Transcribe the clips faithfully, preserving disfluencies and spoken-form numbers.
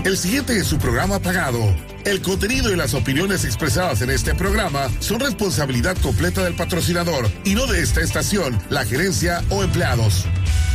El siguiente es su programa pagado. El contenido y las opiniones expresadas en este programa son responsabilidad completa del patrocinador y no de esta estación, la gerencia o empleados.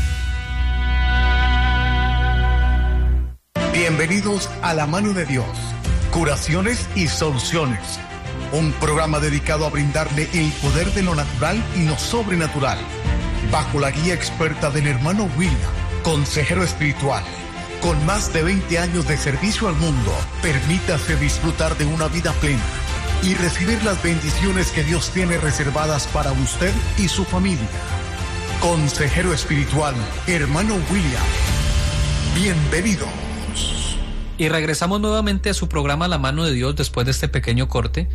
Bienvenidos a La Mano de Dios, Curaciones y Soluciones. Un programa dedicado a brindarle el poder de lo natural y lo sobrenatural. Bajo la guía experta del hermano William, consejero espiritual. Con más de veinte años de servicio al mundo, permítase disfrutar de una vida plena y recibir las bendiciones que Dios tiene reservadas para usted y su familia. Consejero espiritual, hermano William. Bienvenidos. Y regresamos nuevamente a su programa La Mano de Dios después de este pequeño corte.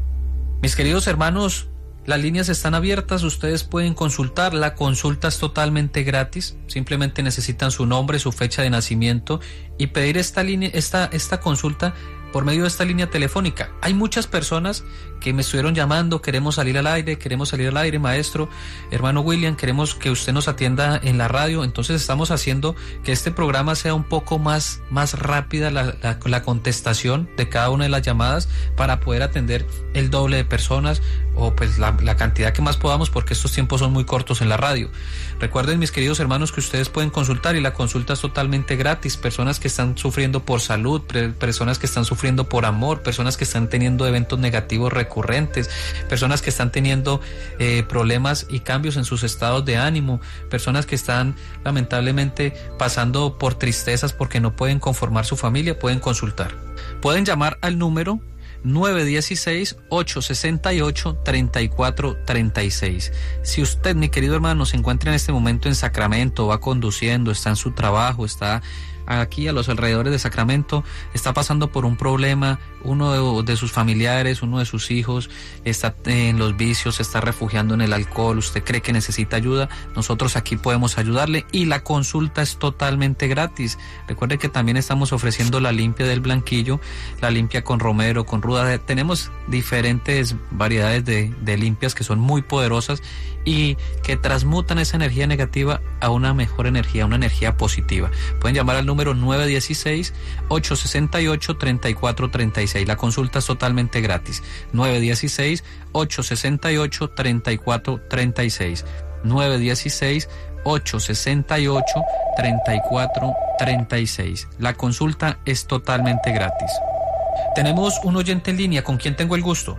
Mis queridos hermanos, las líneas están abiertas, ustedes pueden consultar, la consulta es totalmente gratis, simplemente necesitan su nombre, su fecha de nacimiento y pedir esta línea, esta, esta consulta por medio de esta línea telefónica. Hay muchas personas que me estuvieron llamando, queremos salir al aire, queremos salir al aire, maestro, hermano William, queremos que usted nos atienda en la radio, entonces estamos haciendo que este programa sea un poco más, más rápida la, la, la contestación de cada una de las llamadas para poder atender el doble de personas o pues la, la cantidad que más podamos, porque estos tiempos son muy cortos en la radio. Recuerden, mis queridos hermanos, que ustedes pueden consultar y la consulta es totalmente gratis. Personas que están sufriendo por salud, personas que están sufriendo por amor, personas que están teniendo eventos negativos recurrentes, personas que están teniendo eh, problemas y cambios en sus estados de ánimo, personas que están lamentablemente pasando por tristezas porque no pueden conformar su familia, pueden consultar. Pueden llamar al número nueve uno seis, ocho seis ocho, tres cuatro tres seis. Si usted, mi querido hermano, se encuentra en este momento en Sacramento, va conduciendo, está en su trabajo, está aquí a los alrededores de Sacramento, está pasando por un problema, uno de, de sus familiares, uno de sus hijos está en los vicios, se está refugiando en el alcohol, usted cree que necesita ayuda, nosotros aquí podemos ayudarle y la consulta es totalmente gratis. Recuerde que también estamos ofreciendo la limpia del blanquillo, la limpia con romero, con ruda, tenemos diferentes variedades de, de limpias que son muy poderosas y que transmutan esa energía negativa a una mejor energía, una energía positiva. Pueden llamar al número nueve uno seis, ocho seis ocho, tres cuatro tres seis. La consulta es totalmente gratis. nueve uno seis, ocho seis ocho, tres cuatro tres seis. nueve uno seis, ocho seis ocho, tres cuatro tres seis. La consulta es totalmente gratis. Tenemos un oyente en línea. ¿Con quién tengo el gusto?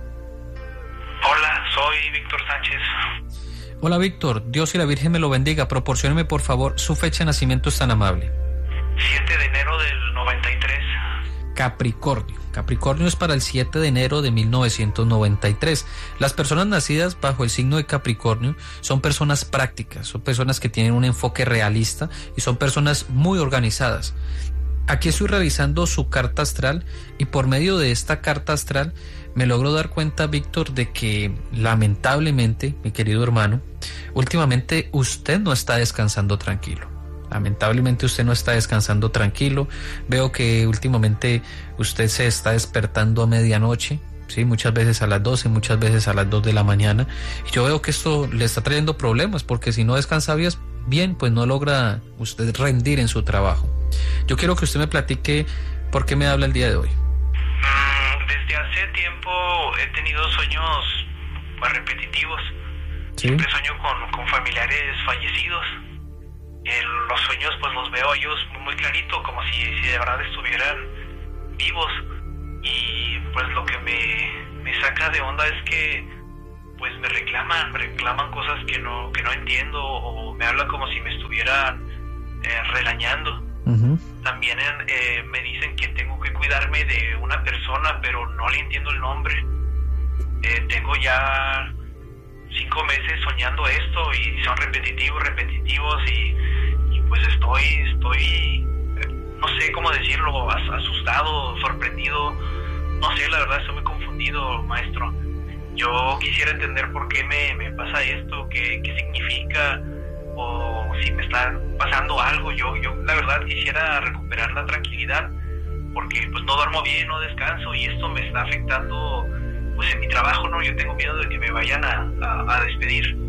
Hola, soy Víctor Sánchez. Hola Víctor, Dios y la Virgen me lo bendiga. Proporcióneme por favor su fecha de nacimiento, es tan amable. siete de enero del noventa y tres. Capricornio. Capricornio es para el siete de enero de mil novecientos noventa y tres. Las personas nacidas bajo el signo de Capricornio son personas prácticas, son personas que tienen un enfoque realista y son personas muy organizadas. Aquí estoy revisando su carta astral y por medio de esta carta astral me logro dar cuenta, Víctor, de que lamentablemente, mi querido hermano, últimamente usted no está descansando tranquilo. Lamentablemente usted no está descansando tranquilo. Veo que últimamente usted se está despertando a medianoche, sí, muchas veces a las doce, muchas veces a las dos de la mañana. Y yo veo que esto le está trayendo problemas, porque si no descansa bien, pues no logra usted rendir en su trabajo. Yo quiero que usted me platique por qué me habla el día de hoy. Desde hace tiempo he tenido sueños pues, repetitivos. ¿Sí? Siempre sueño con, con familiares fallecidos. En los sueños pues los veo a ellos muy clarito, como si, si de verdad estuvieran vivos. Y pues lo que me, me saca de onda es que pues me reclaman, me reclaman cosas que no, que no entiendo, o me hablan como si me estuvieran eh, regañando. Uh-huh. También eh, me dicen que tengo que cuidarme de una persona, pero no le entiendo el nombre. Eh, tengo ya cinco meses soñando esto y son repetitivos, repetitivos y, y pues estoy, estoy, no sé cómo decirlo, asustado, sorprendido. No sé, la verdad estoy muy confundido, maestro. Yo quisiera entender por qué me, me pasa esto, qué, qué significa, o si me está pasando algo. Yo, yo la verdad quisiera recuperar la tranquilidad, porque pues no duermo bien, no descanso, y esto me está afectando pues en mi trabajo, ¿no? Yo tengo miedo de que me vayan a, a, a despedir.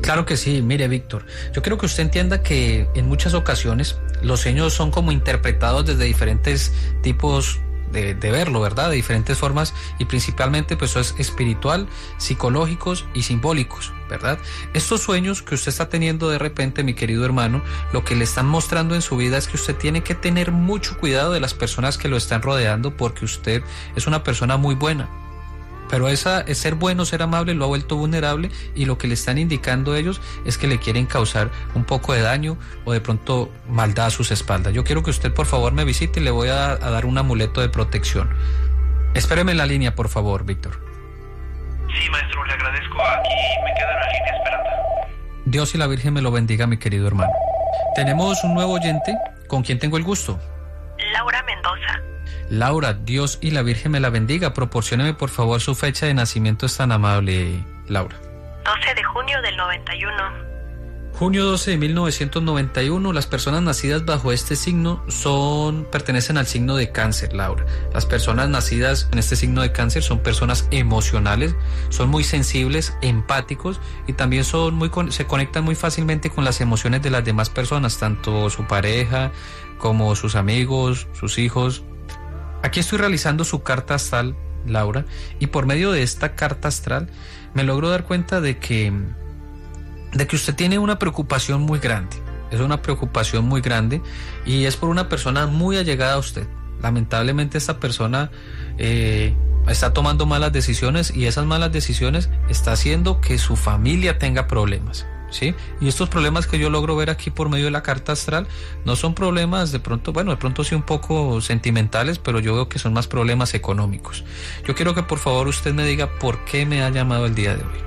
Claro que sí. Mire, Víctor, yo quiero que usted entienda que en muchas ocasiones los sueños son como interpretados desde diferentes tipos de, de verlo, ¿verdad? De diferentes formas, y principalmente pues eso es espiritual, psicológicos y simbólicos, ¿verdad? Estos sueños que usted está teniendo de repente, mi querido hermano, lo que le están mostrando en su vida es que usted tiene que tener mucho cuidado de las personas que lo están rodeando, porque usted es una persona muy buena. Pero esa, es ser bueno, ser amable, lo ha vuelto vulnerable, y lo que le están indicando ellos es que le quieren causar un poco de daño o de pronto maldad a sus espaldas. Yo quiero que usted por favor me visite y le voy a, a dar un amuleto de protección. Espéreme en la línea, por favor, Víctor. Sí, maestro, le agradezco. Aquí me quedo en la línea esperando. Dios y la Virgen me lo bendiga, mi querido hermano. Tenemos un nuevo oyente. ¿Con quién tengo el gusto? Laura Mendoza. Laura, Dios y la Virgen me la bendiga. Proporcióneme por favor su fecha de nacimiento, es tan amable, Laura. doce de junio del noventa y uno. Junio doce de mil novecientos noventa y uno. Las personas nacidas bajo este signo son pertenecen al signo de Cáncer, Laura. Las personas nacidas en este signo de Cáncer son personas emocionales, son muy sensibles, empáticos, y también son muy se conectan muy fácilmente con las emociones de las demás personas, tanto su pareja como sus amigos, sus hijos. Aquí estoy realizando su carta astral, Laura, y por medio de esta carta astral me logro dar cuenta de que, de que usted tiene una preocupación muy grande. Es una preocupación muy grande y es por una persona muy allegada a usted. Lamentablemente esta persona eh, está tomando malas decisiones, y esas malas decisiones está haciendo que su familia tenga problemas, ¿sí? Y estos problemas que yo logro ver aquí por medio de la carta astral no son problemas de pronto, bueno, de pronto sí un poco sentimentales, pero yo veo que son más problemas económicos. Yo quiero que por favor usted me diga por qué me ha llamado el día de hoy.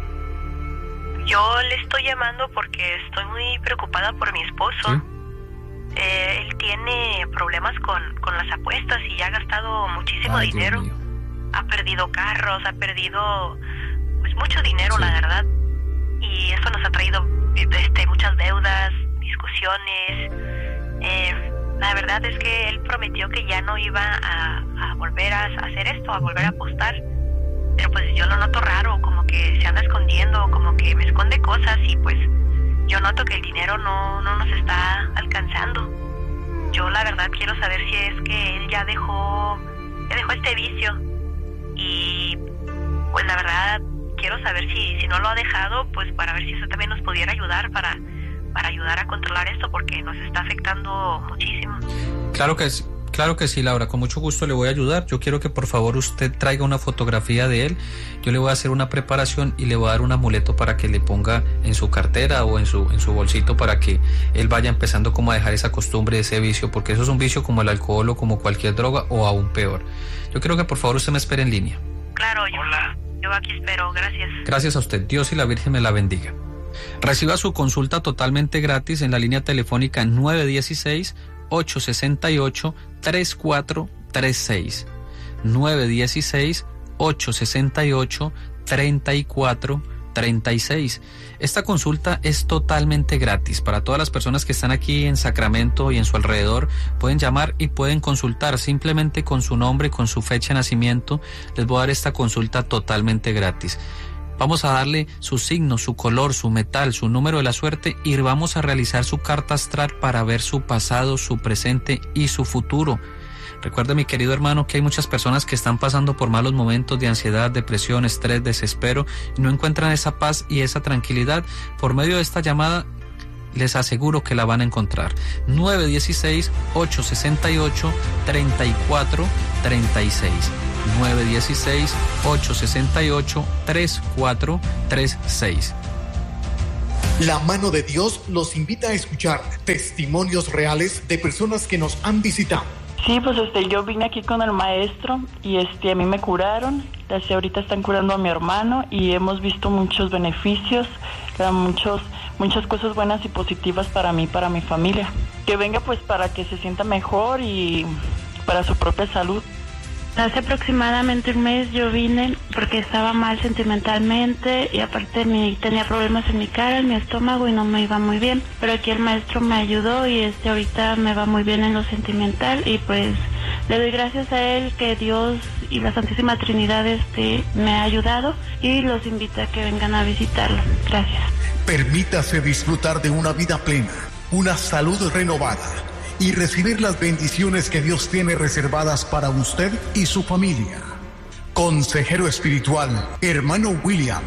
Yo le estoy llamando porque estoy muy preocupada por mi esposo. ¿Sí? Eh, él tiene problemas con, con las apuestas y ha gastado muchísimo Ay, dinero. Dios mío. Ha perdido carros, ha perdido pues mucho dinero, Sí. la verdad. Y eso nos ha traído este, muchas deudas, discusiones. Eh, la verdad es que él prometió que ya no iba a, a volver a hacer esto, a volver a apostar. Pero pues yo lo noto raro, como que se anda escondiendo, como que me esconde cosas, y pues yo noto que el dinero no, no nos está alcanzando. Yo la verdad quiero saber si es que él ya dejó, ya dejó este vicio. Y pues la verdad quiero saber si, si no lo ha dejado, pues para ver si eso también nos pudiera ayudar para, para ayudar a controlar esto, porque nos está afectando muchísimo. Claro que sí. Claro que sí, Laura, con mucho gusto le voy a ayudar. Yo quiero que por favor usted traiga una fotografía de él. Yo le voy a hacer una preparación y le voy a dar un amuleto para que le ponga en su cartera o en su, en su bolsito, para que él vaya empezando como a dejar esa costumbre, ese vicio, porque eso es un vicio como el alcohol o como cualquier droga, o aún peor. Yo quiero que por favor usted me espere en línea. Claro, yo, Hola. yo aquí espero, gracias. Gracias a usted, Dios y la Virgen me la bendiga. Reciba su consulta totalmente gratis en la línea telefónica nueve uno seis, ocho seis ocho, tres cuatro tres seis. nueve uno seis, ocho seis ocho, tres cuatro tres seis. Esta consulta es totalmente gratis para todas las personas que están aquí en Sacramento y en su alrededor. Pueden llamar y pueden consultar simplemente con su nombre, con su fecha de nacimiento. Les voy a dar esta consulta totalmente gratis. Vamos a darle su signo, su color, su metal, su número de la suerte, y vamos a realizar su carta astral para ver su pasado, su presente y su futuro. Recuerda, mi querido hermano, que hay muchas personas que están pasando por malos momentos de ansiedad, depresión, estrés, desespero, y no encuentran esa paz y esa tranquilidad. Por medio de esta llamada les aseguro que la van a encontrar. nueve uno seis, ocho seis ocho, tres cuatro tres seis. nueve uno seis, ocho seis ocho, tres cuatro tres seis. La mano de Dios los invita a escuchar testimonios reales de personas que nos han visitado. Sí, pues este, yo vine aquí con el maestro y este, a mí me curaron. Este, ahorita están curando a mi hermano y hemos visto muchos beneficios, muchos, muchas cosas buenas y positivas para mí, para mi familia. Que venga pues para que se sienta mejor y para su propia salud. Hace aproximadamente un mes yo vine porque estaba mal sentimentalmente y aparte mi, tenía problemas en mi cara, en mi estómago y no me iba muy bien. Pero aquí el maestro me ayudó y este ahorita me va muy bien en lo sentimental y pues le doy gracias a él que Dios y la Santísima Trinidad este me ha ayudado y los invito a que vengan a visitarlo. Gracias. Permítase disfrutar de una vida plena, una salud renovada y recibir las bendiciones que Dios tiene reservadas para usted y su familia. Consejero espiritual, hermano William.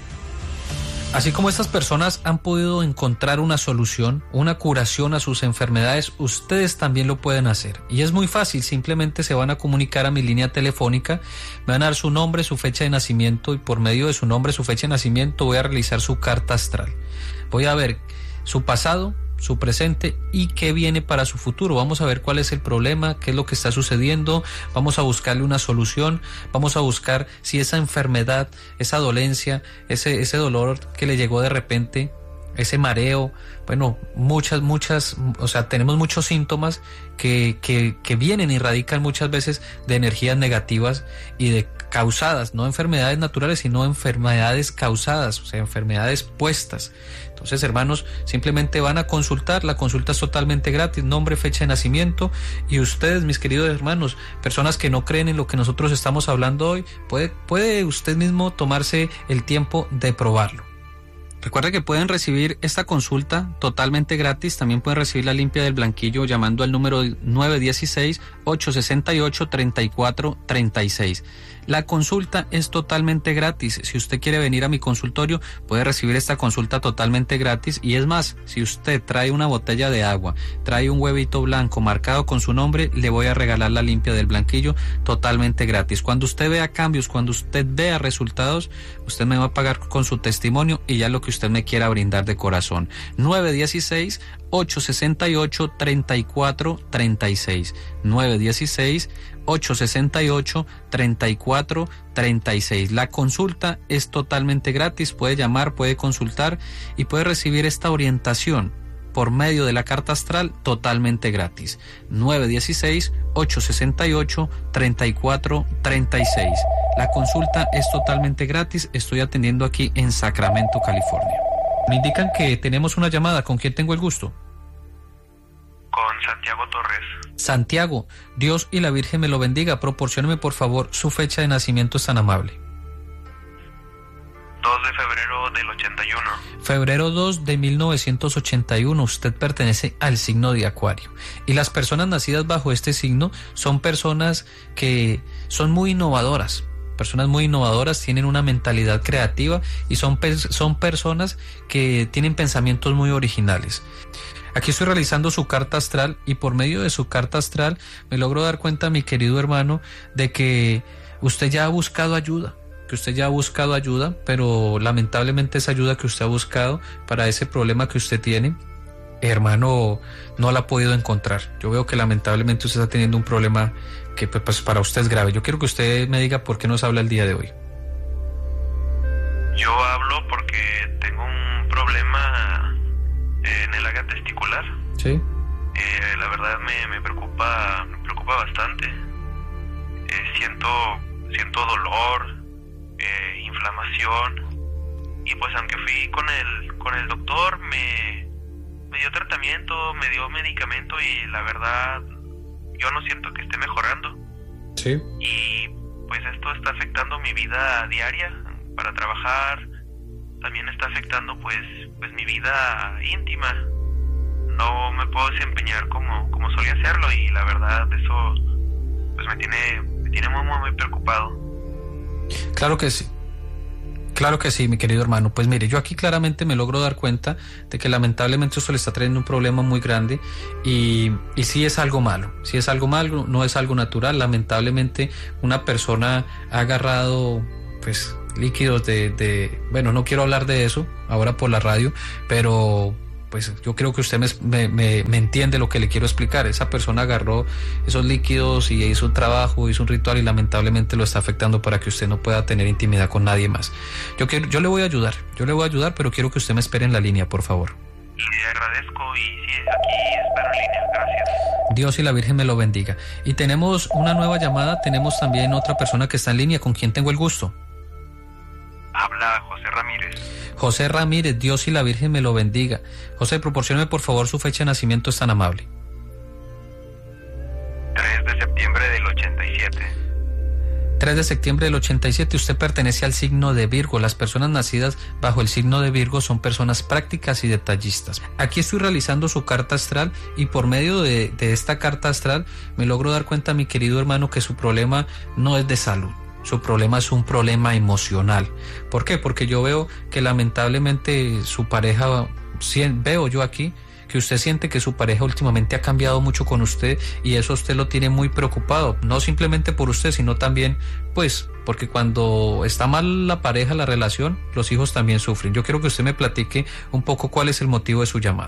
Así como estas personas han podido encontrar una solución, una curación a sus enfermedades, ustedes también lo pueden hacer. Y es muy fácil, simplemente se van a comunicar a mi línea telefónica, me van a dar su nombre, su fecha de nacimiento y por medio de su nombre, su fecha de nacimiento voy a realizar su carta astral. Voy a ver su pasado, su presente y qué viene para su futuro. Vamos a ver cuál es el problema, qué es lo que está sucediendo, vamos a buscarle una solución, vamos a buscar si esa enfermedad, esa dolencia, ese, ese dolor que le llegó de repente, ese mareo, bueno, muchas, muchas, o sea, tenemos muchos síntomas que, que, que vienen y radican muchas veces de energías negativas y de causadas, no enfermedades naturales, sino enfermedades causadas, o sea, enfermedades puestas. Entonces, hermanos, simplemente van a consultar, la consulta es totalmente gratis, nombre, fecha de nacimiento, y ustedes, mis queridos hermanos, personas que no creen en lo que nosotros estamos hablando hoy, puede, puede usted mismo tomarse el tiempo de probarlo. Recuerda que pueden recibir esta consulta totalmente gratis, también pueden recibir la limpia del blanquillo llamando al número nueve uno seis, ocho seis ocho, tres cuatro tres seis. La consulta es totalmente gratis. Si usted quiere venir a mi consultorio, puede recibir esta consulta totalmente gratis. Y es más, si usted trae una botella de agua, trae un huevito blanco marcado con su nombre, le voy a regalar la limpia del blanquillo totalmente gratis. Cuando usted vea cambios, cuando usted vea resultados, usted me va a pagar con su testimonio y ya lo que usted me quiera brindar de corazón. nueve uno seis, ocho seis ocho, tres cuatro tres seis. nueve uno seis, ocho seis ocho, tres cuatro tres seis. La consulta es totalmente gratis, puede llamar, puede consultar y puede recibir esta orientación por medio de la carta astral totalmente gratis. nueve uno seis, ocho seis ocho, tres cuatro tres seis. La consulta es totalmente gratis, estoy atendiendo aquí en Sacramento, California. Me indican que tenemos una llamada, ¿con quién tengo el gusto? Con Santiago Torres. Santiago, Dios y la Virgen me lo bendiga. Proporcióneme por favor su fecha de nacimiento, es tan amable. dos de febrero del ochenta y uno. Febrero dos de mil novecientos ochenta y uno. Usted pertenece al signo de Acuario. Y las personas nacidas bajo este signo son personas que son muy innovadoras. Personas muy innovadoras, tienen una mentalidad creativa y son, son personas que tienen pensamientos muy originales. Aquí estoy realizando su carta astral y por medio de su carta astral me logro dar cuenta, mi querido hermano, de que usted ya ha buscado ayuda, que usted ya ha buscado ayuda, pero lamentablemente esa ayuda que usted ha buscado para ese problema que usted tiene, hermano, no la ha podido encontrar. Yo veo que lamentablemente usted está teniendo un problema que pues para usted es grave. Yo quiero que usted me diga por qué nos habla el día de hoy. Yo hablo porque tengo un problema en el área testicular. Sí. Eh, la verdad me, me preocupa, me preocupa bastante. Eh, siento, siento dolor, eh, inflamación, y pues aunque fui con el, con el doctor, me, me dio tratamiento, me dio medicamento y la verdad yo no siento que esté mejorando. Sí. Y pues esto está afectando mi vida diaria para trabajar, también está afectando pues, pues mi vida íntima. No me puedo desempeñar como, como solía hacerlo y la verdad eso pues me tiene, me tiene muy, muy, muy preocupado. Claro que sí. Claro que sí, mi querido hermano. Pues mire, yo aquí claramente me logro dar cuenta de que lamentablemente esto le está trayendo un problema muy grande y, y sí es algo malo, sí es algo malo, no es algo natural. Lamentablemente una persona ha agarrado pues líquidos de, de, bueno, no quiero hablar de eso ahora por la radio, pero pues yo creo que usted me, me, me entiende lo que le quiero explicar. Esa persona agarró esos líquidos y hizo un trabajo, hizo un ritual y lamentablemente lo está afectando para que usted no pueda tener intimidad con nadie más. Yo, quiero, yo le voy a ayudar, yo le voy a ayudar, pero quiero que usted me espere en la línea, por favor. Le agradezco y sí, aquí espero en línea, gracias. Dios y la Virgen me lo bendiga. Y tenemos una nueva llamada, tenemos también otra persona que está en línea, ¿con quien tengo el gusto? Habla José Ramírez. José Ramírez, Dios y la Virgen me lo bendiga. José, proporcióneme por favor su fecha de nacimiento, es tan amable. tres de septiembre del ochenta y siete. tres de septiembre del ochenta y siete, usted pertenece al signo de Virgo. Las personas nacidas bajo el signo de Virgo son personas prácticas y detallistas. Aquí estoy realizando su carta astral y por medio de, de esta carta astral me logro dar cuenta, mi querido hermano, que su problema no es de salud. Su problema es un problema emocional. ¿Por qué? Porque yo veo que lamentablemente su pareja, veo yo aquí, que usted siente que su pareja últimamente ha cambiado mucho con usted y eso usted lo tiene muy preocupado, no simplemente por usted, sino también, pues, porque cuando está mal la pareja, la relación, los hijos también sufren. Yo quiero que usted me platique un poco cuál es el motivo de su llamada.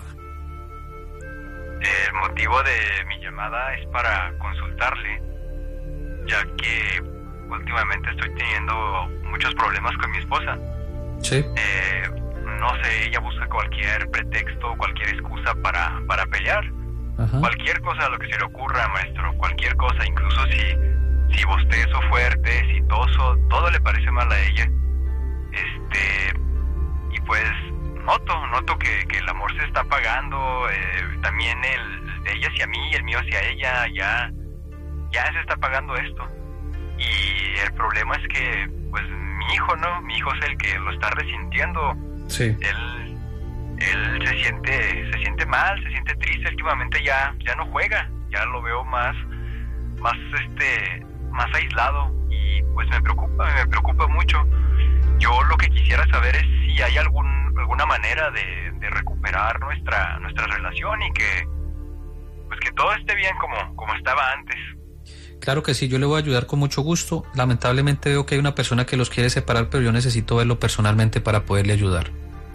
El motivo de mi llamada es para consultarle, ya que últimamente estoy teniendo muchos problemas con mi esposa. Sí. Eh, no sé, ella busca cualquier pretexto, cualquier excusa para, para pelear. Ajá. Cualquier cosa, lo que se le ocurra, maestro, cualquier cosa, incluso si, si bostezo fuerte, si toso, todo le parece mal a ella. Este, y pues noto, noto que, que el amor se está apagando, eh, también el de ella hacia mí y el mío hacia ella, ya, ya se está apagando esto. Y el problema es que, pues, mi hijo, ¿no? Mi hijo es el que lo está resintiendo. Sí. Él, él se siente, se siente mal, se siente triste. Últimamente ya, ya no juega. Ya lo veo más, más, este, más aislado. Y pues me preocupa, me preocupa mucho. Yo lo que quisiera saber es si hay algún, alguna manera de, de recuperar nuestra, nuestra relación y que, pues, que todo esté bien como, como estaba antes. Claro que sí, yo le voy a ayudar con mucho gusto. Lamentablemente veo que hay una persona que los quiere separar, pero yo necesito verlo personalmente para poderle ayudar.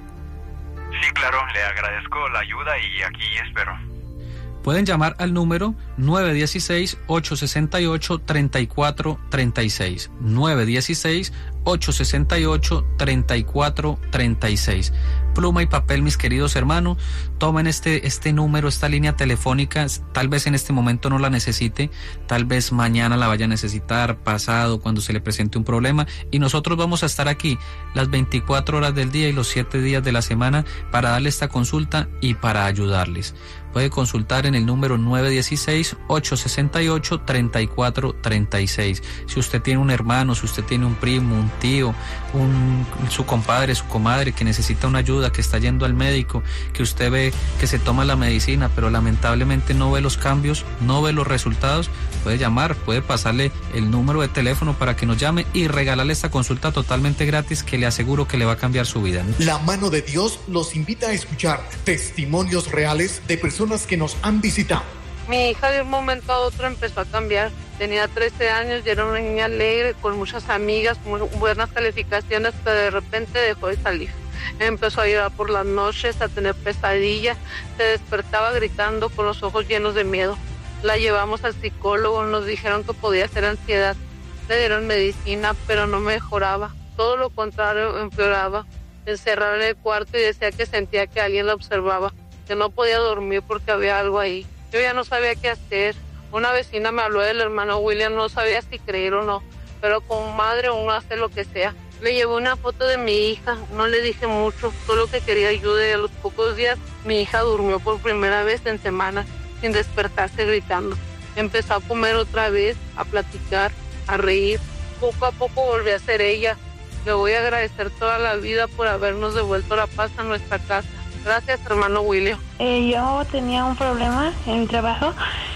Sí, claro, le agradezco la ayuda y aquí espero. Pueden llamar al número nueve uno seis, ocho seis ocho, tres cuatro tres seis. nueve uno seis, ocho seis ocho, tres cuatro tres seis. Pluma y papel, mis queridos hermanos, tomen este, este número, esta línea telefónica, tal vez en este momento no la necesite, tal vez mañana la vaya a necesitar, pasado, cuando se le presente un problema, y nosotros vamos a estar aquí las veinticuatro horas del día y los siete días de la semana para darle esta consulta y para ayudarles. Puede consultar en el número nueve uno seis, ocho seis ocho, tres cuatro tres seis. Si usted tiene un hermano, si usted tiene un primo, un tío, un, su compadre, su comadre que necesita una ayuda, que está yendo al médico, que usted ve que se toma la medicina, pero lamentablemente no ve los cambios, no ve los resultados, puede llamar, puede pasarle el número de teléfono para que nos llame y regalarle esta consulta totalmente gratis que le aseguro que le va a cambiar su vida. La mano de Dios los invita a escuchar testimonios reales de personas que nos han visitado. Mi hija de un momento a otro empezó a cambiar. Tenía trece años y era una niña alegre, con muchas amigas, muy buenas calificaciones, pero de repente dejó de salir. Empezó a llorar por las noches, a tener pesadillas, se despertaba gritando con los ojos llenos de miedo. La llevamos al psicólogo, nos dijeron que podía ser ansiedad. Le dieron medicina, pero no mejoraba. Todo lo contrario, empeoraba. Encerrada en el cuarto y decía que sentía que alguien la observaba, que no podía dormir porque había algo ahí. Yo ya no sabía qué hacer. Una vecina me habló del hermano William, no sabía si creer o no, pero como madre uno hace lo que sea. Le llevé una foto de mi hija, no le dije mucho, solo que quería ayuda y a los pocos días mi hija durmió por primera vez en semanas sin despertarse gritando. Empezó a comer otra vez, a platicar, a reír. Poco a poco volvió a ser ella. Le voy a agradecer toda la vida por habernos devuelto la paz a nuestra casa. Gracias, hermano William. Eh, yo tenía un problema en mi trabajo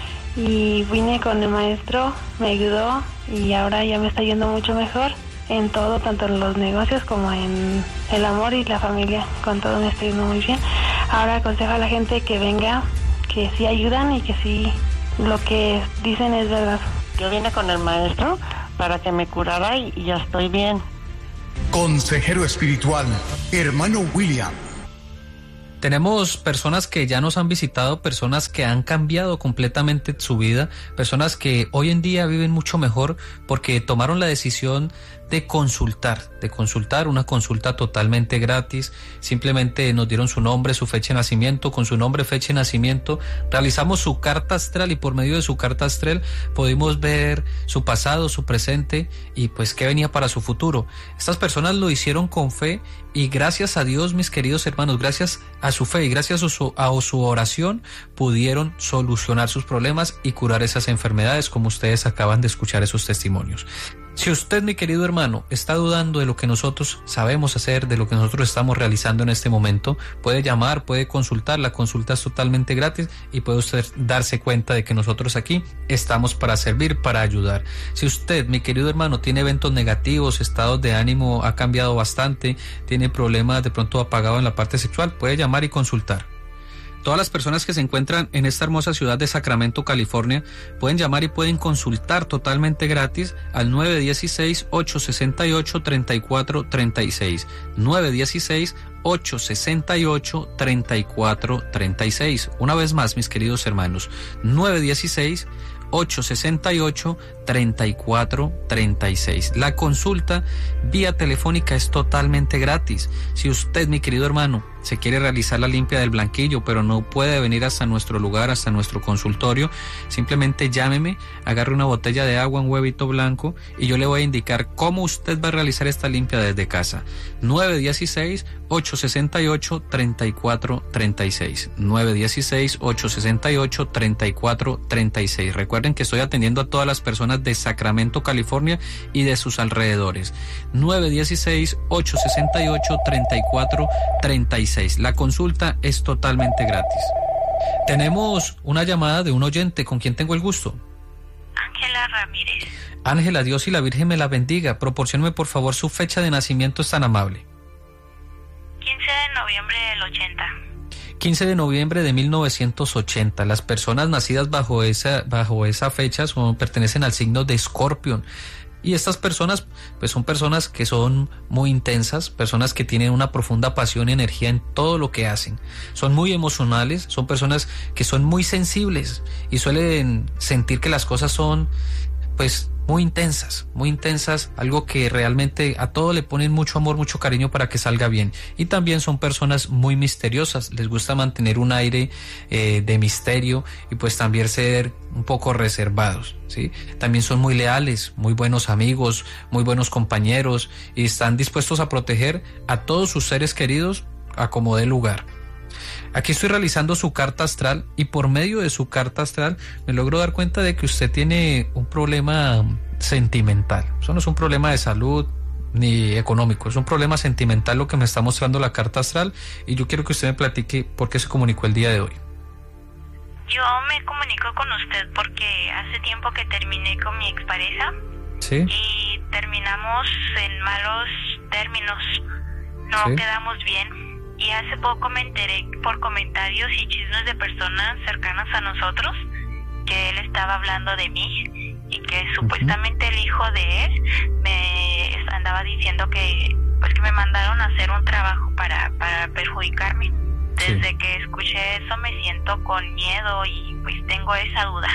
y vine con el maestro, me ayudó y ahora ya me está yendo mucho mejor en todo, tanto en los negocios como en el amor y la familia. Con todo me está yendo muy bien. Ahora aconsejo a la gente que venga, que sí ayudan y que sí lo que dicen es verdad. Yo vine con el maestro para que me curara y, y ya estoy bien. Consejero espiritual, hermano William. Tenemos personas que ya nos han visitado, personas que han cambiado completamente su vida, personas que hoy en día viven mucho mejor porque tomaron la decisión de consultar, de consultar, una consulta totalmente gratis. Simplemente nos dieron su nombre, su fecha de nacimiento, con su nombre, fecha de nacimiento, realizamos su carta astral y por medio de su carta astral pudimos ver su pasado, su presente y pues qué venía para su futuro. Estas personas lo hicieron con fe y gracias a Dios, mis queridos hermanos, gracias a su fe y gracias a su, a su oración pudieron solucionar sus problemas y curar esas enfermedades, como ustedes acaban de escuchar esos testimonios. Si usted, mi querido hermano, está dudando de lo que nosotros sabemos hacer, de lo que nosotros estamos realizando en este momento, puede llamar, puede consultar, la consulta es totalmente gratis y puede usted darse cuenta de que nosotros aquí estamos para servir, para ayudar. Si usted, mi querido hermano, tiene eventos negativos, estados de ánimo ha cambiado bastante, tiene problemas de pronto apagado en la parte sexual, puede llamar y consultar. Todas las personas que se encuentran en esta hermosa ciudad de Sacramento, California, pueden llamar y pueden consultar totalmente gratis al nueve uno seis, ocho seis ocho, tres cuatro tres seis. nueve uno seis, ocho seis ocho, tres cuatro tres seis. Una vez más, mis queridos hermanos, nueve uno seis, ocho seis ocho, tres cuatro tres seis. La consulta vía telefónica es totalmente gratis. Si usted, mi querido hermano, se quiere realizar la limpia del blanquillo, pero no puede venir hasta nuestro lugar, hasta nuestro consultorio, simplemente llámeme, agarre una botella de agua, un huevito blanco, y yo le voy a indicar cómo usted va a realizar esta limpia desde casa. nueve uno seis, ocho seis ocho, tres cuatro tres seis. nueve uno seis, ocho seis ocho, tres cuatro tres seis. Recuerden que estoy atendiendo a todas las personas de Sacramento, California y de sus alrededores. nueve uno seis, ocho seis ocho, tres cuatro tres seis. La consulta es totalmente gratis. Tenemos una llamada de un oyente. ¿Con quién tengo el gusto? Ángela Ramírez. Ángela, Dios y la Virgen me la bendiga. Proporcióneme por favor su fecha de nacimiento, es tan amable. quince de noviembre del ochenta. quince de noviembre de mil novecientos ochenta. Las personas nacidas bajo esa, bajo esa fecha son, pertenecen al signo de Escorpión. Y estas personas, pues son personas que son muy intensas, personas que tienen una profunda pasión y energía en todo lo que hacen. Son muy emocionales, son personas que son muy sensibles y suelen sentir que las cosas son, pues, muy intensas, muy intensas, algo que realmente a todo le ponen mucho amor, mucho cariño para que salga bien. Y también son personas muy misteriosas, les gusta mantener un aire eh, de misterio y pues también ser un poco reservados, ¿sí? También son muy leales, muy buenos amigos, muy buenos compañeros y están dispuestos a proteger a todos sus seres queridos a como dé lugar. Aquí estoy realizando su carta astral y por medio de su carta astral me logro dar cuenta de que usted tiene un problema sentimental. Eso no es un problema de salud ni económico, es un problema sentimental lo que me está mostrando la carta astral y yo quiero que usted me platique por qué se comunicó el día de hoy. Yo me comunico con usted porque hace tiempo que terminé con mi expareja. ¿Sí? Y terminamos en malos términos, no ¿Sí? quedamos bien. Y hace poco me enteré por comentarios y chismes de personas cercanas a nosotros que él estaba hablando de mí y que uh-huh. supuestamente el hijo de él me andaba diciendo que pues que me mandaron a hacer un trabajo para, para perjudicarme. Desde sí. que escuché eso me siento con miedo y pues tengo esa duda.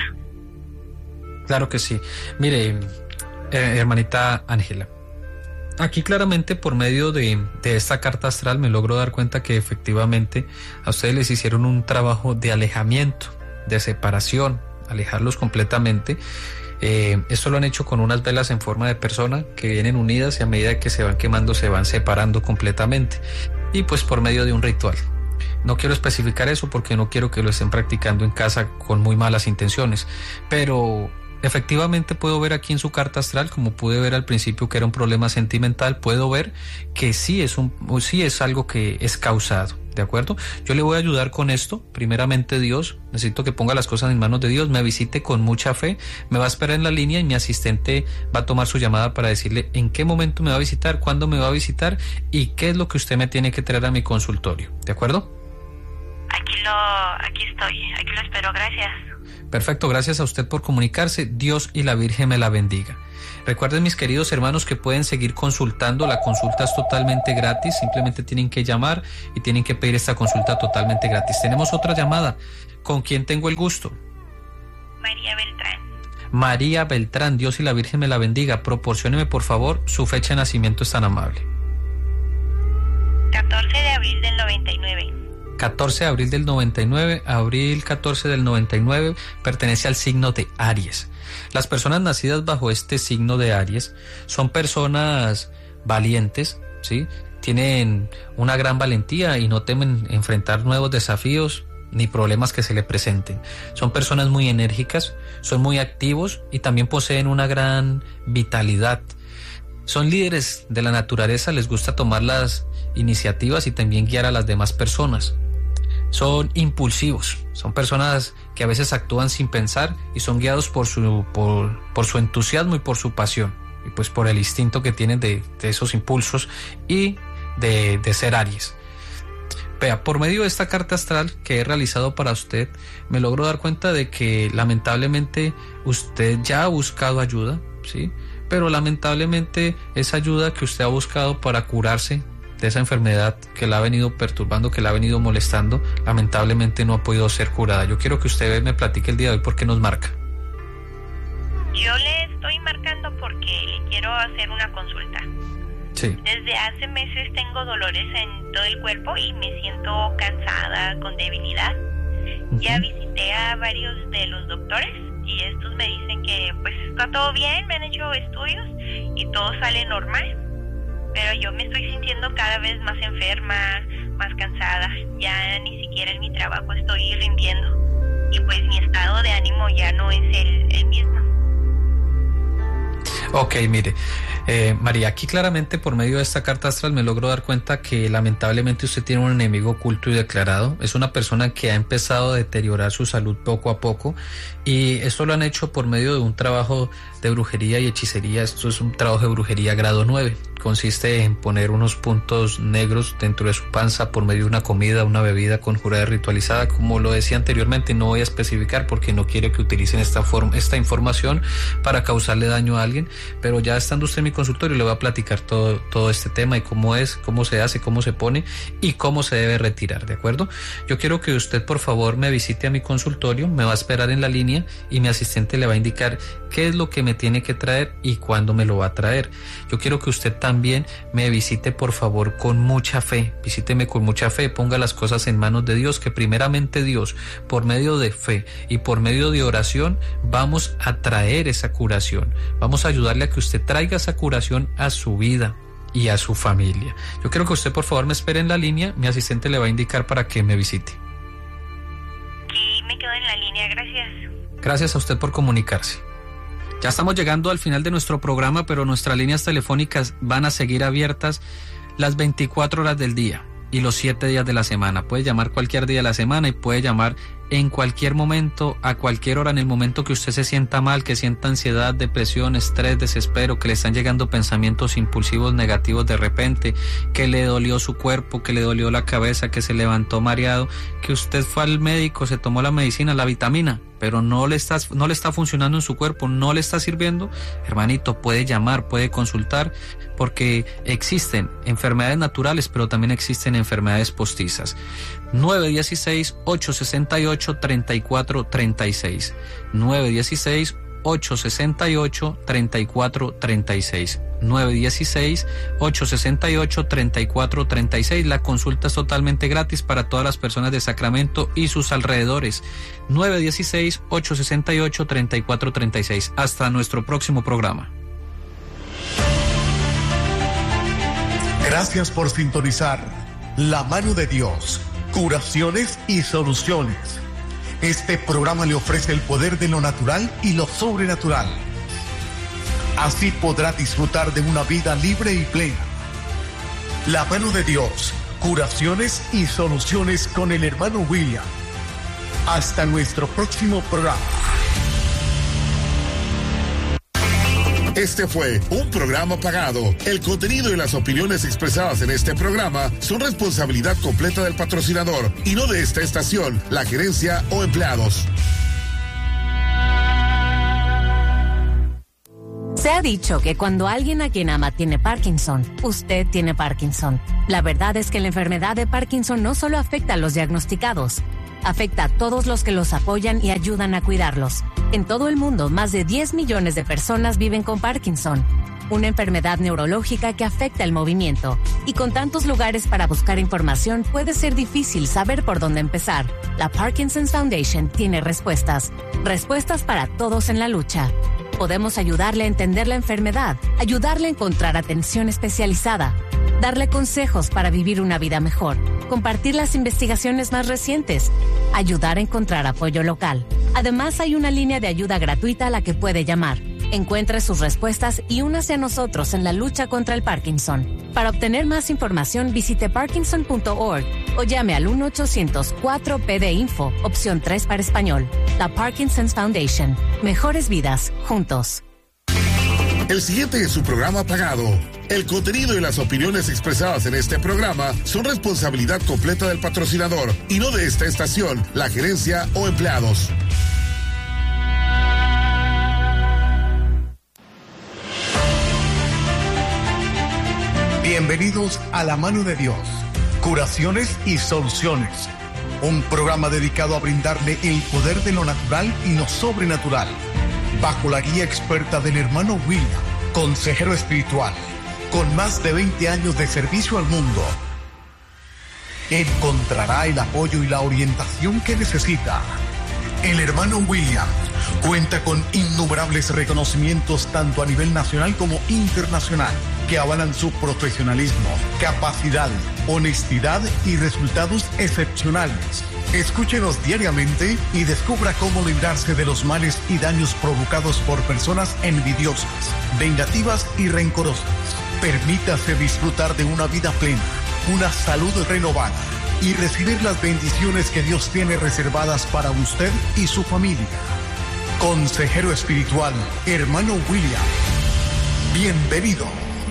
Claro que sí. Mire, eh, hermanita Ángela, aquí claramente por medio de, de esta carta astral me logro dar cuenta que efectivamente a ustedes les hicieron un trabajo de alejamiento, de separación, alejarlos completamente. Eh, esto lo han hecho con unas velas en forma de persona que vienen unidas y a medida que se van quemando se van separando completamente y pues por medio de un ritual. No quiero especificar eso porque no quiero que lo estén practicando en casa con muy malas intenciones, pero efectivamente puedo ver aquí en su carta astral, como pude ver al principio que era un problema sentimental, puedo ver que sí es, un, sí es algo que es causado, ¿de acuerdo? Yo le voy a ayudar con esto, primeramente Dios, necesito que ponga las cosas en manos de Dios, me visite con mucha fe, me va a esperar en la línea y mi asistente va a tomar su llamada para decirle en qué momento me va a visitar, cuándo me va a visitar y qué es lo que usted me tiene que traer a mi consultorio, ¿de acuerdo? Aquí lo, aquí estoy, aquí lo espero, gracias. Perfecto, gracias a usted por comunicarse. Dios y la Virgen me la bendiga. Recuerden, mis queridos hermanos, que pueden seguir consultando. La consulta es totalmente gratis. Simplemente tienen que llamar y tienen que pedir esta consulta totalmente gratis. Tenemos otra llamada. ¿Con quién tengo el gusto? María Beltrán. María Beltrán, Dios y la Virgen me la bendiga. Proporcióneme, por favor, su fecha de nacimiento, es tan amable. catorce de abril del noventa y nueve. catorce de abril del noventa y nueve, abril catorce del noventa y nueve, pertenece al signo de Aries. Las personas nacidas bajo este signo de Aries son personas valientes, ¿sí? Tienen una gran valentía y no temen enfrentar nuevos desafíos ni problemas que se le presenten. Son personas muy enérgicas, son muy activos y también poseen una gran vitalidad. Son líderes de la naturaleza, les gusta tomar las iniciativas y también guiar a las demás personas. Son impulsivos, son personas que a veces actúan sin pensar y son guiados por su, por, por su entusiasmo y por su pasión, y pues por el instinto que tienen de, de esos impulsos y de, de ser Aries. Vea, por medio de esta carta astral que he realizado para usted, me logro dar cuenta de que lamentablemente usted ya ha buscado ayuda, ¿sí? Pero lamentablemente esa ayuda que usted ha buscado para curarse de esa enfermedad que la ha venido perturbando, que la ha venido molestando, lamentablemente no ha podido ser curada. Yo quiero que usted me platique el día de hoy por qué nos marca. Yo le estoy marcando porque le quiero hacer una consulta. Sí. Desde hace meses tengo dolores en todo el cuerpo y me siento cansada, con debilidad. Uh-huh. Ya visité a varios de los doctores y estos me dicen que pues está todo bien, me han hecho estudios y todo sale normal. Pero yo me estoy sintiendo cada vez más enferma, más cansada. Ya ni siquiera en mi trabajo estoy rindiendo. Y pues mi estado de ánimo ya no es el, el mismo. Ok, mire, eh, María, aquí claramente por medio de esta carta astral me logro dar cuenta que lamentablemente usted tiene un enemigo oculto y declarado. Es una persona que ha empezado a deteriorar su salud poco a poco y esto lo han hecho por medio de un trabajo de brujería y hechicería. Esto es un trabajo de brujería grado nueve. Consiste en poner unos puntos negros dentro de su panza por medio de una comida, una bebida conjurada y ritualizada. Como lo decía anteriormente, no voy a especificar porque no quiero que utilicen esta, forma, esta información para causarle daño a alguien, pero ya estando usted en mi consultorio le voy a platicar todo, todo este tema y cómo es, cómo se hace, cómo se pone y cómo se debe retirar, ¿de acuerdo? Yo quiero que usted por favor me visite a mi consultorio, me va a esperar en la línea y mi asistente le va a indicar qué es lo que me tiene que traer y cuándo me lo va a traer. Yo quiero que usted también me visite por favor con mucha fe, visíteme con mucha fe, ponga las cosas en manos de Dios, que primeramente Dios, por medio de fe y por medio de oración, vamos a traer esa curación, vamos a ayudarle a que usted traiga esa curación a su vida y a su familia. Yo quiero que usted por favor me espere en la línea, mi asistente le va a indicar para que me visite. Aquí me quedo en la línea, gracias. Gracias a usted por comunicarse. Ya estamos llegando al final de nuestro programa, pero nuestras líneas telefónicas van a seguir abiertas las veinticuatro horas del día y los siete días de la semana. Puede llamar cualquier día de la semana y puede llamar en cualquier momento, a cualquier hora, en el momento que usted se sienta mal, que sienta ansiedad, depresión, estrés, desespero, que le están llegando pensamientos impulsivos negativos de repente, que le dolió su cuerpo, que le dolió la cabeza, que se levantó mareado, que usted fue al médico, se tomó la medicina, la vitamina, pero no le está, no le está funcionando en su cuerpo, no le está sirviendo, hermanito, puede llamar, puede consultar, porque existen enfermedades naturales, pero también existen enfermedades postizas. nueve uno seis, ocho seis ocho, tres cuatro tres seis. nueve uno seis, ocho seis ocho, tres cuatro tres seis. nueve uno seis, ocho seis ocho, tres cuatro tres seis. La consulta es totalmente gratis para todas las personas de Sacramento y sus alrededores. nueve uno seis, ocho seis ocho, tres cuatro tres seis. Hasta nuestro próximo programa. Gracias por sintonizar La Mano de Dios, curaciones y soluciones. Este programa le ofrece el poder de lo natural y lo sobrenatural. Así podrá disfrutar de una vida libre y plena. La Mano de Dios, curaciones y soluciones con el hermano William. Hasta nuestro próximo programa. Este fue un programa pagado. El contenido y las opiniones expresadas en este programa son responsabilidad completa del patrocinador y no de esta estación, la gerencia o empleados. Se ha dicho que cuando alguien a quien ama tiene Parkinson, usted tiene Parkinson. La verdad es que la enfermedad de Parkinson no solo afecta a los diagnosticados, afecta a todos los que los apoyan y ayudan a cuidarlos. En todo el mundo, más de diez millones de personas viven con Parkinson, una enfermedad neurológica que afecta el movimiento. Y con tantos lugares para buscar información, puede ser difícil saber por dónde empezar. La Parkinson's Foundation tiene respuestas. Respuestas para todos en la lucha. Podemos ayudarle a entender la enfermedad, ayudarle a encontrar atención especializada, darle consejos para vivir una vida mejor, compartir las investigaciones más recientes, ayudar a encontrar apoyo local. Además, hay una línea de ayuda gratuita a la que puede llamar. Encuentre sus respuestas y únase a nosotros en la lucha contra el Parkinson. Para obtener más información, visite parkinson punto org o llame al uno ochocientos cuatro P D Info, opción tres para español. La Parkinson's Foundation. Mejores vidas, juntos. El siguiente es su programa pagado. El contenido y las opiniones expresadas en este programa son responsabilidad completa del patrocinador y no de esta estación, la gerencia o empleados. Bienvenidos a La Mano de Dios, Curaciones y Soluciones, un programa dedicado a brindarle el poder de lo natural y lo sobrenatural, bajo la guía experta del hermano William, consejero espiritual, con más de veinte años de servicio al mundo. Encontrará el apoyo y la orientación que necesita. El hermano William cuenta con innumerables reconocimientos tanto a nivel nacional como internacional que avalan su profesionalismo, capacidad, honestidad y resultados excepcionales. Escúchenos diariamente y descubra cómo librarse de los males y daños provocados por personas envidiosas, vengativas y rencorosas. Permítase disfrutar de una vida plena, una salud renovada y recibir las bendiciones que Dios tiene reservadas para usted y su familia. Consejero espiritual, hermano William. Bienvenidos.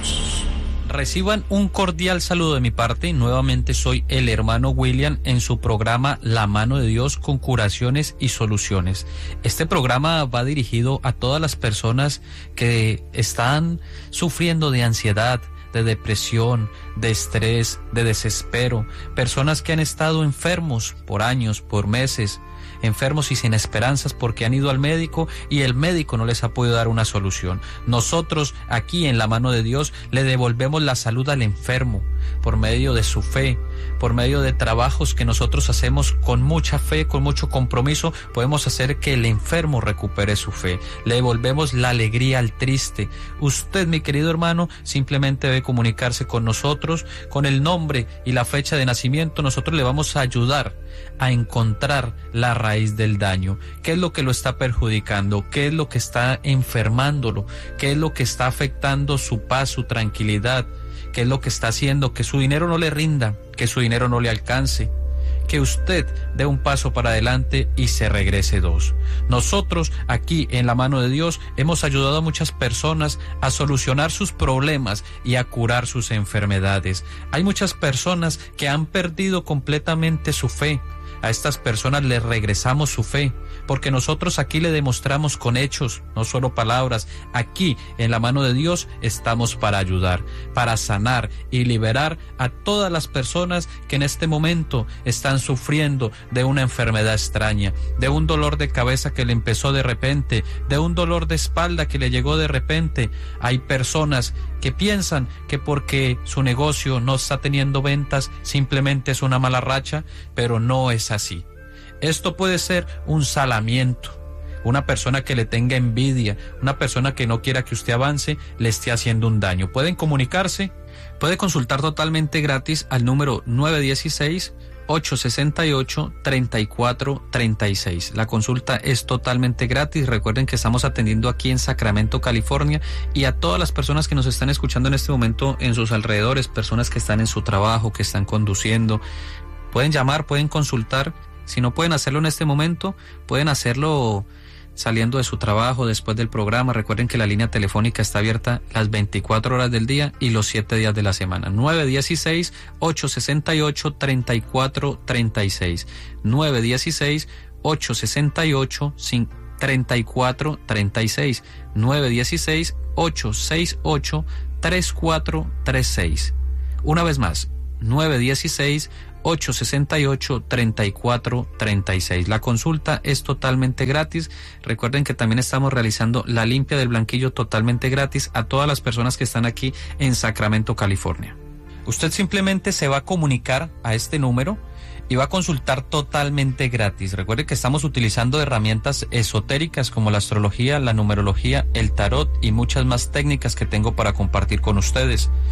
Reciban un cordial saludo de mi parte. Nuevamente soy el hermano William en su programa La Mano de Dios con curaciones y soluciones. Este programa va dirigido a todas las personas que están sufriendo de ansiedad, de depresión, de estrés, de desespero, personas que han estado enfermos por años, por meses, enfermos y sin esperanzas porque han ido al médico y el médico no les ha podido dar una solución. Nosotros aquí en La Mano de Dios le devolvemos la salud al enfermo por medio de su fe, por medio de trabajos que nosotros hacemos con mucha fe, con mucho compromiso. Podemos hacer que el enfermo recupere su fe. Le devolvemos la alegría al triste. Usted, mi querido hermano, simplemente debe comunicarse con nosotros con el nombre y la fecha de nacimiento. Nosotros le vamos a ayudar a encontrar la raíz del daño. ¿Qué es lo que lo está perjudicando? ¿Qué es lo que está enfermándolo? ¿Qué es lo que está afectando su paz, su tranquilidad? ¿Qué es lo que está haciendo que su dinero no le rinda, que su dinero no le alcance? Que usted dé un paso para adelante y se regrese dos. Nosotros aquí en La Mano de Dios hemos ayudado a muchas personas a solucionar sus problemas y a curar sus enfermedades. Hay muchas personas que han perdido completamente su fe. A estas personas les regresamos su fe, porque nosotros aquí le demostramos con hechos, no solo palabras. Aquí en La Mano de Dios estamos para ayudar, para sanar y liberar a todas las personas que en este momento están sufriendo de una enfermedad extraña, de un dolor de cabeza que le empezó de repente, de un dolor de espalda que le llegó de repente. Hay personas que piensan que porque su negocio no está teniendo ventas, simplemente es una mala racha, pero no es así. Esto puede ser un salamiento. Una persona que le tenga envidia, una persona que no quiera que usted avance, le esté haciendo un daño. Pueden comunicarse, puede consultar totalmente gratis al número nueve uno seis, ocho seis ocho, tres cuatro tres seis. La consulta es totalmente gratis. Recuerden que estamos atendiendo aquí en Sacramento, California, y a todas las personas que nos están escuchando en este momento en sus alrededores, personas que están en su trabajo, que están conduciendo. Pueden llamar, pueden consultar. Si no pueden hacerlo en este momento, pueden hacerlo saliendo de su trabajo, después del programa. Recuerden que la línea telefónica está abierta las veinticuatro horas del día y los siete días de la semana. nueve uno seis, ocho seis ocho, tres cuatro tres seis. nueve uno seis, ocho seis ocho, tres cuatro tres seis. nueve uno seis, ocho seis ocho, tres cuatro tres seis. Una vez más, nueve uno seis, ocho seis ocho, tres cuatro tres seis. La consulta es totalmente gratis. Recuerden que también estamos realizando la limpia del blanquillo totalmente gratis a todas las personas que están aquí en Sacramento, California. Usted simplemente se va a comunicar a este número y va a consultar totalmente gratis. Recuerde que estamos utilizando herramientas esotéricas como la astrología, la numerología, el tarot y muchas más técnicas que tengo para compartir con ustedes.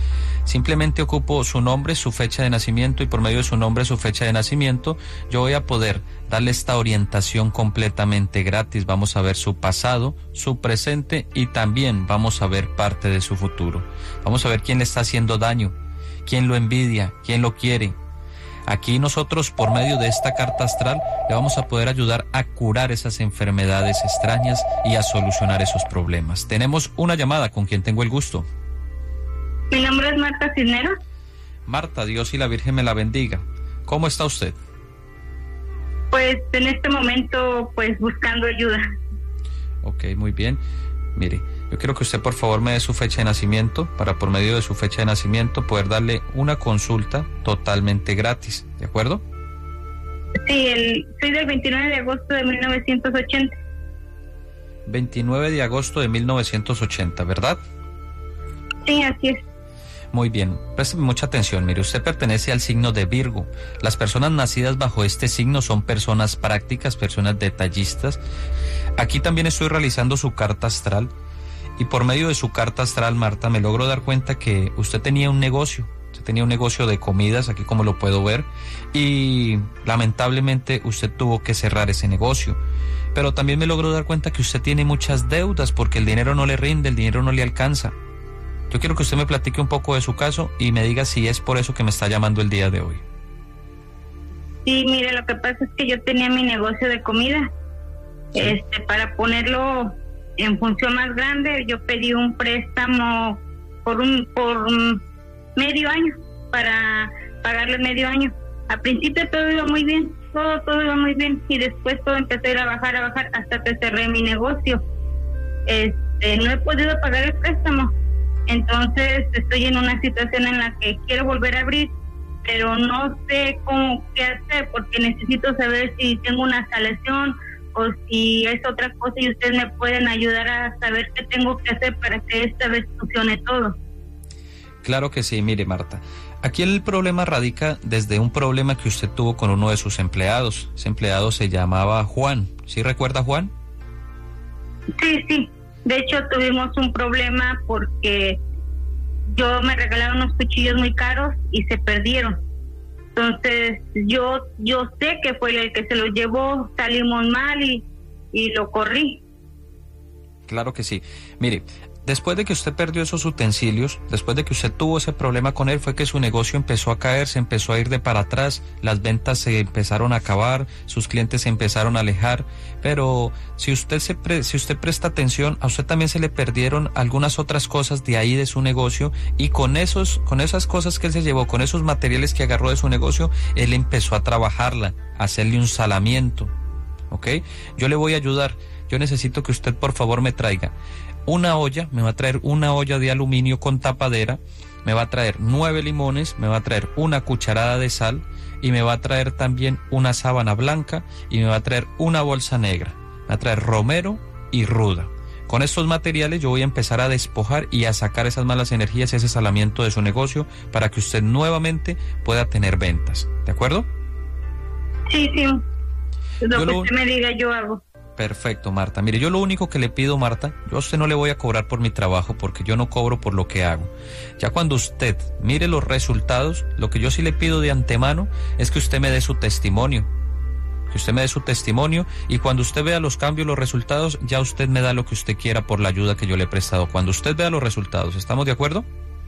Simplemente ocupo su nombre, su fecha de nacimiento, y por medio de su nombre, su fecha de nacimiento, yo voy a poder darle esta orientación completamente gratis. Vamos a ver su pasado, su presente, y también vamos a ver parte de su futuro. Vamos a ver quién le está haciendo daño, quién lo envidia, quién lo quiere. Aquí nosotros, por medio de esta carta astral, le vamos a poder ayudar a curar esas enfermedades extrañas y a solucionar esos problemas. Tenemos una llamada. ¿Con quien tengo el gusto? Mi nombre es Marta Cisneros. Marta, Dios y la Virgen me la bendiga. ¿Cómo está usted? Pues en este momento, pues buscando ayuda. Ok, muy bien. Mire, yo quiero que usted por favor me dé su fecha de nacimiento para por medio de su fecha de nacimiento poder darle una consulta totalmente gratis, ¿de acuerdo? Sí, el, soy del veintinueve de agosto de mil novecientos ochenta. veintinueve de agosto de mil novecientos ochenta, ¿verdad? Sí, así es. Muy bien, présteme mucha atención. Mire, usted pertenece al signo de Virgo. Las personas nacidas bajo este signo son personas prácticas, personas detallistas. Aquí también estoy realizando su carta astral, y por medio de su carta astral, Marta, me logro dar cuenta que usted tenía un negocio. Usted tenía un negocio de comidas, aquí como lo puedo ver, y lamentablemente usted tuvo que cerrar ese negocio. Pero también me logro dar cuenta que usted tiene muchas deudas porque el dinero no le rinde, el dinero no le alcanza. Yo quiero que usted me platique un poco de su caso y me diga si es por eso que me está llamando el día de hoy. Sí, mire, lo que pasa es que yo tenía mi negocio de comida. Sí. Este, para ponerlo en función más grande, yo pedí un préstamo por un por un medio año, para pagarle medio año. Al principio todo iba muy bien, todo, todo iba muy bien, y después todo empezó a ir a bajar, a bajar, hasta que cerré mi negocio. Este, no he podido pagar el préstamo. Entonces estoy en una situación en la que quiero volver a abrir, pero no sé cómo qué hacer, porque necesito saber si tengo una instalación o si es otra cosa, y ustedes me pueden ayudar a saber qué tengo que hacer para que esta vez funcione todo. Claro que sí. Mire, Marta, aquí el problema radica desde un problema que usted tuvo con uno de sus empleados. Ese empleado se llamaba Juan. ¿Sí recuerda a Juan? Sí, sí. De hecho, tuvimos un problema porque yo me regalaron unos cuchillos muy caros y se perdieron. Entonces, yo yo sé que fue el que se los llevó, salimos mal y, y lo corrí. Claro que sí. Mire, después de que usted perdió esos utensilios, después de que usted tuvo ese problema con él, fue que su negocio empezó a caer, se empezó a ir de para atrás, las ventas se empezaron a acabar, sus clientes se empezaron a alejar, pero si usted se pre, si usted presta atención, a usted también se le perdieron algunas otras cosas de ahí de su negocio, y con esos, con esas cosas que él se llevó, con esos materiales que agarró de su negocio, él empezó a trabajarla, a hacerle un salamiento, ¿ok? Yo le voy a ayudar. Yo necesito que usted por favor me traiga una olla, me va a traer una olla de aluminio con tapadera, me va a traer nueve limones, me va a traer una cucharada de sal, y me va a traer también una sábana blanca, y me va a traer una bolsa negra, me va a traer romero y ruda. Con estos materiales yo voy a empezar a despojar y a sacar esas malas energías, ese salamiento de su negocio, para que usted nuevamente pueda tener ventas, ¿de acuerdo? Sí, sí, lo yo que lo... usted me diga yo hago. Perfecto, Marta. Mire, yo lo único que le pido, Marta, yo a usted no le voy a cobrar por mi trabajo, porque yo no cobro por lo que hago. Ya cuando usted mire los resultados, lo que yo sí le pido de antemano es que usted me dé su testimonio. Que usted me dé su testimonio, y cuando usted vea los cambios, los resultados, ya usted me da lo que usted quiera por la ayuda que yo le he prestado. Cuando usted vea los resultados, ¿estamos de acuerdo?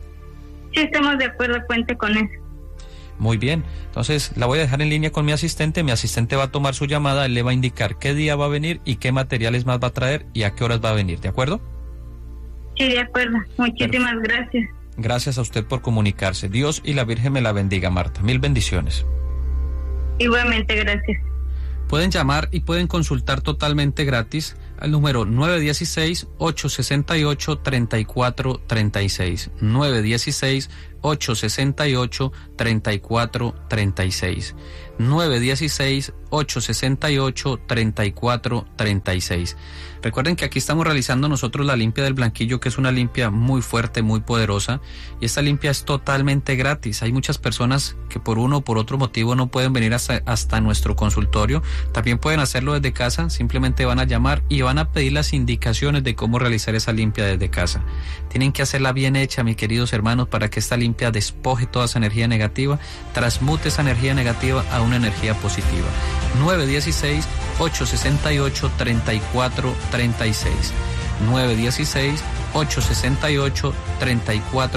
Sí, estamos de acuerdo, cuente con eso. Muy bien, entonces la voy a dejar en línea con mi asistente. Mi asistente va a tomar su llamada, él le va a indicar qué día va a venir y qué materiales más va a traer y a qué horas va a venir, ¿de acuerdo? Sí, de acuerdo. Muchísimas Perfecto. Gracias. Gracias a usted por comunicarse. Dios y la Virgen me la bendiga, Marta. Mil bendiciones. Igualmente, gracias. Pueden llamar y pueden consultar totalmente gratis al número nueve uno seis, ocho seis ocho, tres cuatro tres seis. nueve uno seis, ocho seis ocho, tres cuatro tres seis. nueve uno seis, ocho seis ocho, tres cuatro tres seis. Recuerden que aquí estamos realizando nosotros la limpia del blanquillo, que es una limpia muy fuerte, muy poderosa, y esta limpia es totalmente gratis. Hay muchas personas que por uno o por otro motivo no pueden venir hasta, hasta nuestro consultorio. También pueden hacerlo desde casa, simplemente van a llamar y van a pedir las indicaciones de cómo realizar esa limpia desde casa. Tienen que hacerla bien hecha, mis queridos hermanos, para que esta limpia limpia, despoje toda esa energía negativa, transmute esa energía negativa a una energía positiva. nueve uno seis, ocho seis ocho, tres cuatro tres seis. nueve uno seis, ocho seis ocho, tres cuatro